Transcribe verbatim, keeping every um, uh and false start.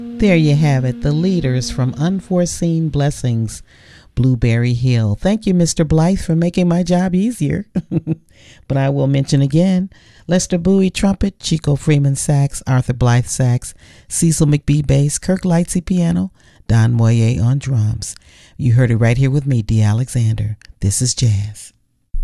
There you have it, the leaders from Unforeseen Blessings, Blueberry Hill. Thank you, Mister Blythe, for making my job easier. But I will mention again, Lester Bowie trumpet, Chico Freeman sax, Arthur Blythe sax, Cecil McBee bass, Kirk Lightsey piano, Don Moyer on drums. You heard it right here with me, Dee Alexander. This is jazz.